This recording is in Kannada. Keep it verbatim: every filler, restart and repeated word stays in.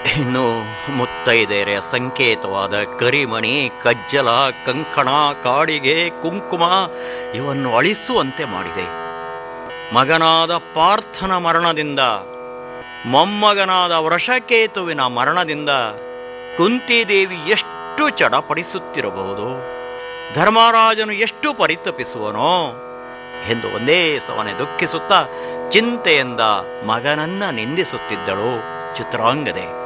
ಇನ್ನು ಮುತ್ತೈದೆಯರ ಸಂಕೇತವಾದ ಕರಿಮಣಿ, ಕಜ್ಜಲ, ಕಂಕಣ, ಕಾಡಿಗೆ, ಕುಂಕುಮ ಇವನ್ನು ಅಳಿಸುವಂತೆ ಮಾಡಿದೆ. ಮಗನಾದ ಪಾರ್ಥನ ಮರಣದಿಂದ, ಮೊಮ್ಮಗನಾದ ವೃಷಕೇತುವಿನ ಮರಣದಿಂದ ಕುಂತಿದೇವಿ ಎಷ್ಟು ಚಡಪಡಿಸುತ್ತಿರಬಹುದು, ಧರ್ಮರಾಜನು ಎಷ್ಟು ಪರಿತಪಿಸುವನೋ ಎಂದು ಒಂದೇ ಸವನೆ ದುಃಖಿಸುತ್ತಾ ಚಿಂತೆಯಿಂದ ಮಗನನ್ನ ನಿಂದಿಸುತ್ತಿದ್ದಳು ಚಿತ್ರಾಂಗದೆ.